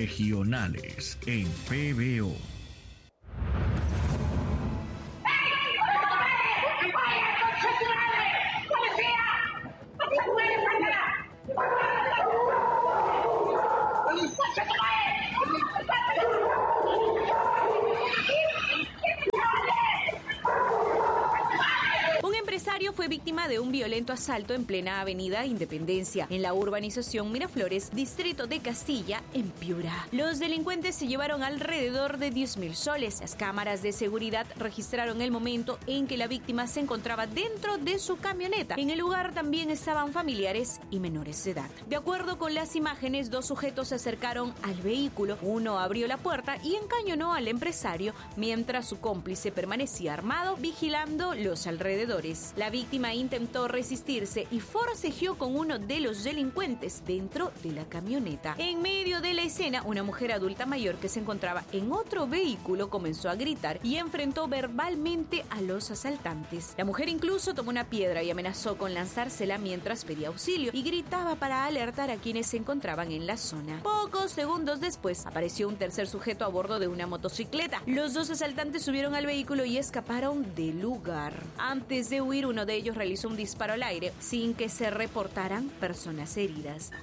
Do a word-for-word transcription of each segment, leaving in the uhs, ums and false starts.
regionales en P B O. Fue víctima de un violento asalto en plena avenida Independencia, en la urbanización Miraflores, distrito de Castilla, en Piura. Los delincuentes se llevaron alrededor de diez mil soles. Las cámaras de seguridad registraron el momento en que la víctima se encontraba dentro de su camioneta. En el lugar también estaban familiares y menores de edad. De acuerdo con las imágenes, dos sujetos se acercaron al vehículo. Uno abrió la puerta y encañonó al empresario, mientras su cómplice permanecía armado, vigilando los alrededores. La víctima intentó resistirse y forcejeó con uno de los delincuentes dentro de la camioneta. En medio de la escena, una mujer adulta mayor que se encontraba en otro vehículo comenzó a gritar y enfrentó verbalmente a los asaltantes. La mujer incluso tomó una piedra y amenazó con lanzársela mientras pedía auxilio y gritaba para alertar a quienes se encontraban en la zona. Pocos segundos después, apareció un tercer sujeto a bordo de una motocicleta. Los dos asaltantes subieron al vehículo y escaparon del lugar. Antes de huir, uno de ellos realizó un disparo al aire sin que se reportaran personas heridas.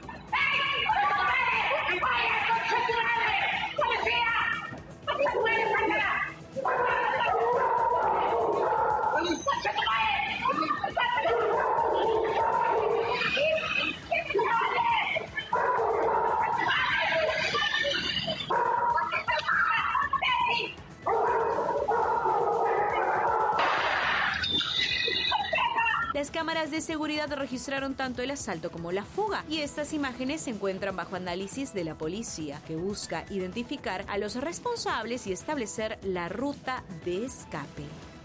Las cámaras de seguridad registraron tanto el asalto como la fuga, y estas imágenes se encuentran bajo análisis de la policía, que busca identificar a los responsables y establecer la ruta de escape.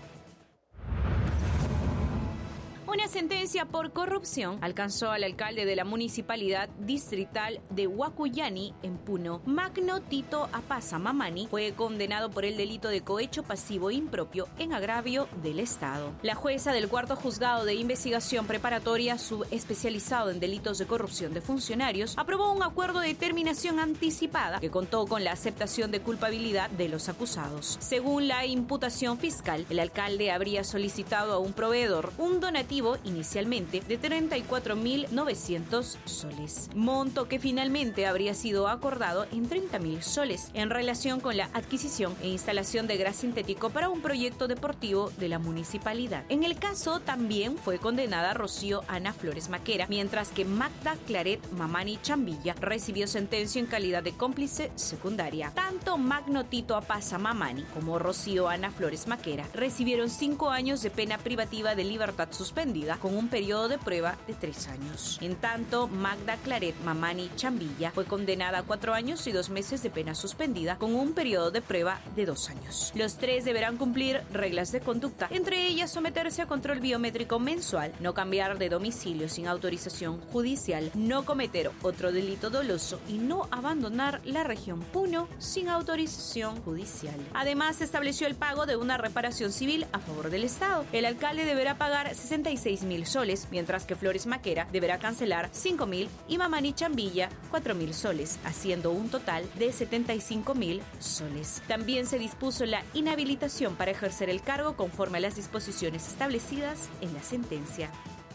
Una sentencia por corrupción alcanzó al alcalde de la municipalidad distrital de Huacuyani, en Puno. Magno Tito Apasa Mamani fue condenado por el delito de cohecho pasivo impropio en agravio del Estado. La jueza del cuarto juzgado de investigación preparatoria subespecializado en delitos de corrupción de funcionarios aprobó un acuerdo de terminación anticipada que contó con la aceptación de culpabilidad de los acusados. Según la imputación fiscal, el alcalde habría solicitado a un proveedor un donativo inicialmente de treinta y cuatro mil novecientos soles, monto que finalmente habría sido acordado en treinta mil soles en relación con la adquisición e instalación de gas sintético para un proyecto deportivo de la municipalidad. En el caso también fue condenada Rocío Ana Flores Maquera, mientras que Magda Claret Mamani Chambilla recibió sentencia en calidad de cómplice secundaria. Tanto Magno Tito Apasa Mamani como Rocío Ana Flores Maquera recibieron cinco años de pena privativa de libertad suspendida con un periodo de prueba de tres años. En tanto, Magda Claret Mamani Chambilla fue condenada a cuatro años y dos meses de pena suspendida con un periodo de prueba de dos años. Los tres deberán cumplir reglas de conducta, entre ellas someterse a control biométrico mensual, no cambiar de domicilio sin autorización judicial, no cometer otro delito doloso y no abandonar la región Puno sin autorización judicial. Además, se estableció el pago de una reparación civil a favor del Estado. El alcalde deberá pagar sesenta y seis mil soles, mientras que Flores Maquera deberá cancelar cinco mil y Mamani Chambilla cuatro mil soles, haciendo un total de setenta y cinco mil soles. También se dispuso la inhabilitación para ejercer el cargo conforme a las disposiciones establecidas en la sentencia.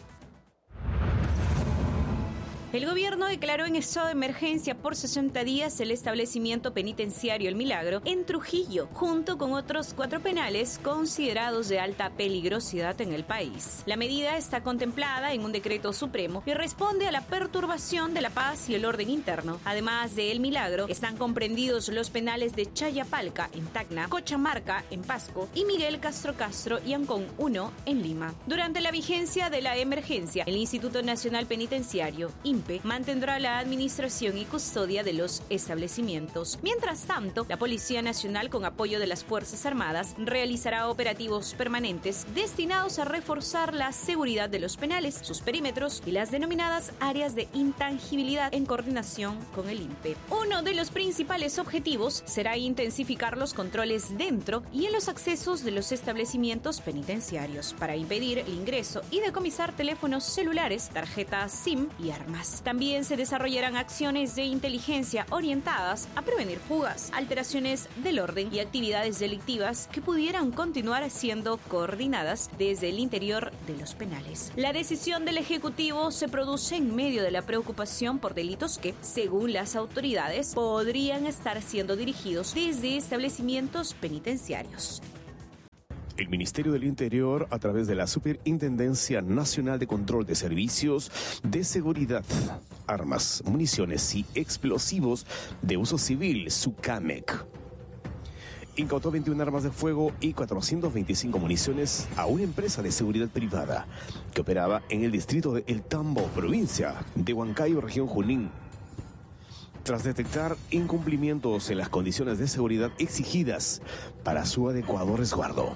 El gobierno declaró en estado de emergencia por sesenta días el establecimiento penitenciario El Milagro en Trujillo, junto con otros cuatro penales considerados de alta peligrosidad en el país. La medida está contemplada en un decreto supremo y responde a la perturbación de la paz y el orden interno. Además de El Milagro, están comprendidos los penales de Chayapalca en Tacna, Cochamarca en Pasco y Miguel Castro Castro y Ancón uno en Lima. Durante la vigencia de la emergencia, el Instituto Nacional Penitenciario, I N P E, mantendrá la administración y custodia de los establecimientos. Mientras tanto, la Policía Nacional, con apoyo de las Fuerzas Armadas, realizará operativos permanentes destinados a reforzar la seguridad de los penales, sus perímetros y las denominadas áreas de intangibilidad en coordinación con el I N P E. Uno de los principales objetivos será intensificar los controles dentro y en los accesos de los establecimientos penitenciarios para impedir el ingreso y decomisar teléfonos celulares, tarjetas SIM y armas. Además, también se desarrollarán acciones de inteligencia orientadas a prevenir fugas, alteraciones del orden y actividades delictivas que pudieran continuar siendo coordinadas desde el interior de los penales. La decisión del Ejecutivo se produce en medio de la preocupación por delitos que, según las autoridades, podrían estar siendo dirigidos desde establecimientos penitenciarios. El Ministerio del Interior, a través de la Superintendencia Nacional de Control de Servicios de Seguridad, Armas, Municiones y Explosivos de Uso Civil, SUCAMEC, incautó veintiuna armas de fuego y cuatrocientas veinticinco municiones a una empresa de seguridad privada que operaba en el distrito de El Tambo, provincia de Huancayo, región Junín, tras detectar incumplimientos en las condiciones de seguridad exigidas para su adecuado resguardo.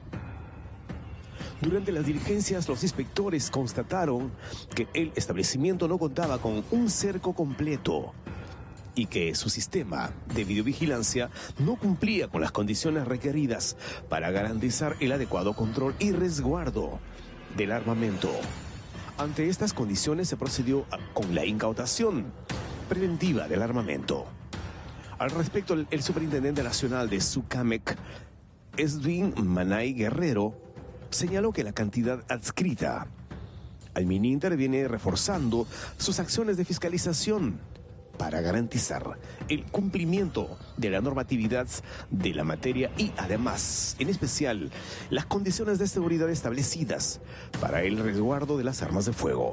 Durante las diligencias, los inspectores constataron que el establecimiento no contaba con un cerco completo y que su sistema de videovigilancia no cumplía con las condiciones requeridas para garantizar el adecuado control y resguardo del armamento. Ante estas condiciones se procedió con la incautación preventiva del armamento. Al respecto, el, el superintendente nacional de SUCAMEC, Edwin Manay Guerrero, señaló que la cantidad adscrita al MININTER viene reforzando sus acciones de fiscalización para garantizar el cumplimiento de la normatividad de la materia y además, en especial, las condiciones de seguridad establecidas para el resguardo de las armas de fuego.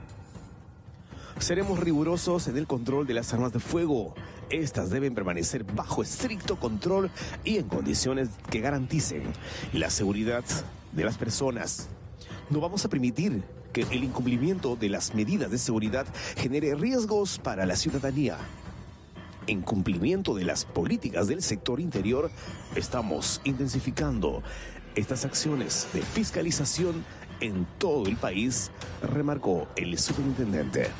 Seremos rigurosos en el control de las armas de fuego. Estas deben permanecer bajo estricto control y en condiciones que garanticen la seguridad de las personas. No vamos a permitir que el incumplimiento de las medidas de seguridad genere riesgos para la ciudadanía. En cumplimiento de las políticas del sector interior, estamos intensificando estas acciones de fiscalización en todo el país, remarcó el superintendente.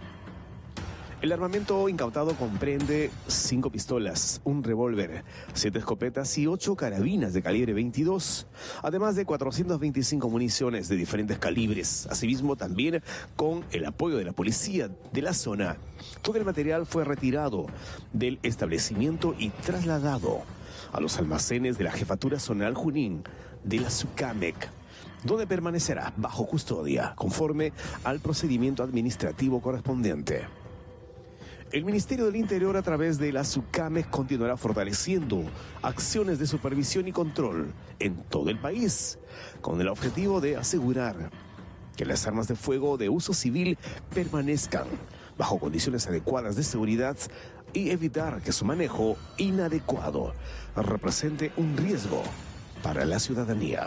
El armamento incautado comprende cinco pistolas, un revólver, siete escopetas y ocho carabinas de calibre veintidós, además de cuatrocientas veinticinco municiones de diferentes calibres. Asimismo, también con el apoyo de la policía de la zona, todo el material fue retirado del establecimiento y trasladado a los almacenes de la Jefatura Zonal Junín de la SUCAMEC, donde permanecerá bajo custodia, conforme al procedimiento administrativo correspondiente. El Ministerio del Interior, a través de la SUCAMEC, continuará fortaleciendo acciones de supervisión y control en todo el país, con el objetivo de asegurar que las armas de fuego de uso civil permanezcan bajo condiciones adecuadas de seguridad y evitar que su manejo inadecuado represente un riesgo para la ciudadanía.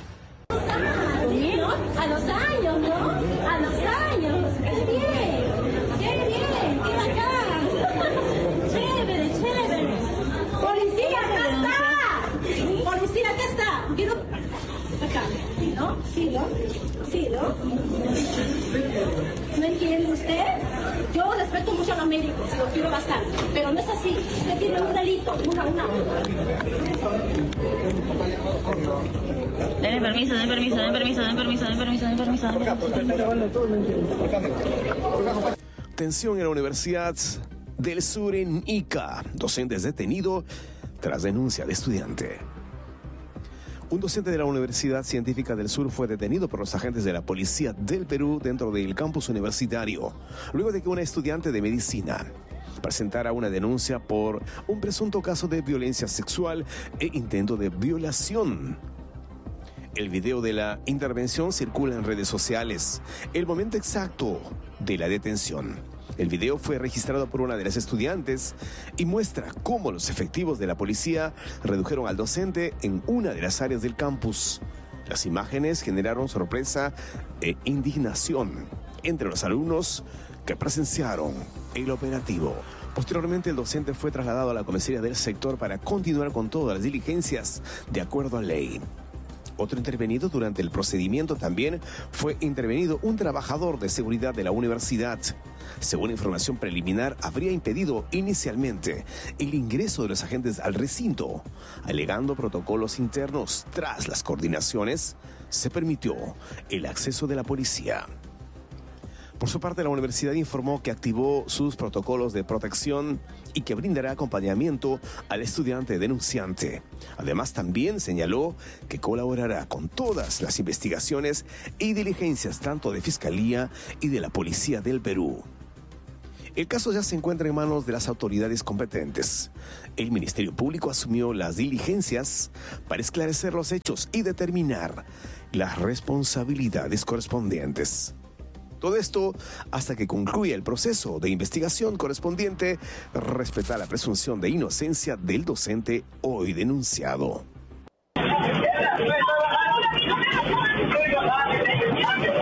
A los años, ¿no? A los años. ¡Qué bien! ¡Qué bien! ¡Qué bacán! ¡Chévere, chévere! ¡Policía, acá está! ¡Policía, acá está! ¿Quiero? Acá. ¿No? ¿Sí, no? ¿Sí, no? ¿No entiende usted? Yo respeto mucho a los médicos, los quiero bastante, pero no es así. Usted tiene un delito, una, una. Den permiso, den permiso, den permiso, den permiso, den permiso, den permiso, den permiso. Tensión en la Universidad del Sur en Ica. Docente es detenido tras denuncia de estudiante. Un docente de la Universidad Científica del Sur fue detenido por los agentes de la Policía del Perú dentro del campus universitario, luego de que una estudiante de medicina presentara una denuncia por un presunto caso de violencia sexual e intento de violación. El video de la intervención circula en redes sociales. El momento exacto de la detención. El video fue registrado por una de las estudiantes y muestra cómo los efectivos de la policía redujeron al docente en una de las áreas del campus. Las imágenes generaron sorpresa e indignación entre los alumnos que presenciaron el operativo. Posteriormente, el docente fue trasladado a la comisaría del sector para continuar con todas las diligencias de acuerdo a ley. Otro intervenido durante el procedimiento también fue intervenido un trabajador de seguridad de la universidad. Según información preliminar, habría impedido inicialmente el ingreso de los agentes al recinto, alegando protocolos internos. Tras las coordinaciones, se permitió el acceso de la policía. Por su parte, la universidad informó que activó sus protocolos de protección y que brindará acompañamiento al estudiante denunciante. Además, también señaló que colaborará con todas las investigaciones y diligencias tanto de Fiscalía y de la Policía del Perú. El caso ya se encuentra en manos de las autoridades competentes. El Ministerio Público asumió las diligencias para esclarecer los hechos y determinar las responsabilidades correspondientes. Todo esto hasta que concluya el proceso de investigación correspondiente, respetar la presunción de inocencia del docente hoy denunciado.